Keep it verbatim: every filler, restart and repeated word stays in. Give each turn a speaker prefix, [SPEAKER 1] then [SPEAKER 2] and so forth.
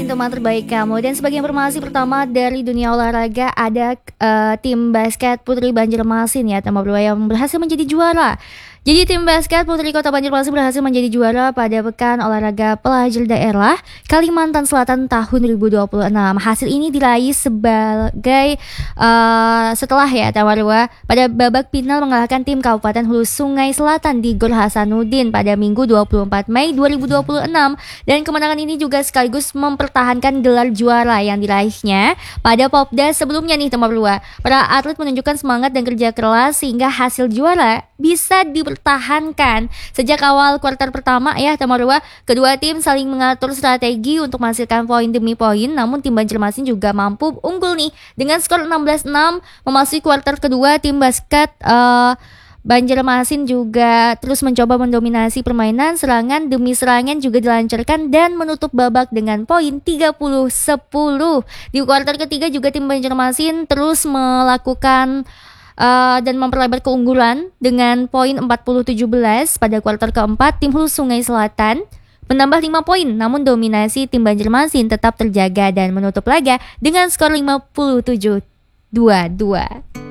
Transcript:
[SPEAKER 1] teman terbaik kamu. Dan sebagai informasi pertama dari dunia olahraga, ada uh, tim basket Putri Banjarmasin ya, teman berdua yang berhasil menjadi juara. Jadi tim basket Putri Kota Banjarmasin berhasil menjadi juara pada Pekan Olahraga Pelajar Daerah Kalimantan Selatan tahun dua ribu dua puluh enam. Hasil ini diraih sebagai uh, setelah ya Tawarwa pada babak final mengalahkan tim Kabupaten Hulu Sungai Selatan di Gor Hasanuddin pada Minggu dua puluh empat Mei dua ribu dua puluh enam. Dan kemenangan ini juga sekaligus mempertahankan gelar juara yang diraihnya pada Popda sebelumnya nih teman berdua. Para atlet menunjukkan semangat dan kerja keras sehingga hasil juara bisa dipertahankan sejak awal kuarter pertama ya teman berdua. Kedua tim saling mengatur strategi untuk menghasilkan poin demi poin, namun tim Banjarmasin juga mampu unggul nih dengan skor enam belas enam memasuki kuarter kedua. Tim basket uh, Banjarmasin juga terus mencoba mendominasi permainan, serangan demi serangan juga dilancarkan dan menutup babak dengan poin tiga puluh sepuluh. Di kuarter ketiga juga tim Banjarmasin terus melakukan Uh, dan memperlebar keunggulan dengan poin empat puluh tujuh belas. Pada kuarter keempat, tim Hulu Sungai Selatan menambah lima poin, namun dominasi tim Banjarmasin tetap terjaga dan menutup laga dengan skor lima puluh tujuh dua puluh dua.